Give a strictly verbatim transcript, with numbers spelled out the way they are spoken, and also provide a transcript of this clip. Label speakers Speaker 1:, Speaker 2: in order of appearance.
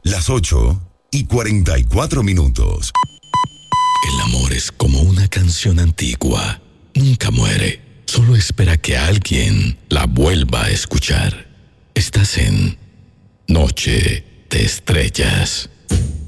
Speaker 1: Las ocho y cuarenta y cuatro minutos.
Speaker 2: El amor es como una canción antigua. Nunca muere. Solo espera que alguien la vuelva a escuchar. Estás en Noche de Estrellas.